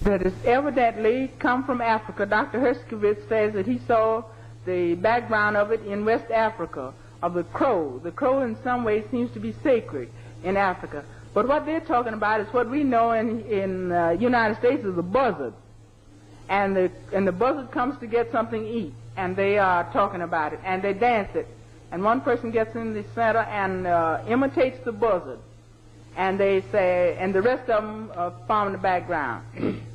that has evidently come from Africa. Dr. Herskovits says that he saw the background of it in West Africa, of the crow. The crow in some ways seems to be sacred in Africa. But what they're talking about is what we know in United States as a buzzard. And the buzzard comes to get something to eat, and they are talking about it, and they dance it. And one person gets in the center and imitates the buzzard. And they say, and the rest of them form the background.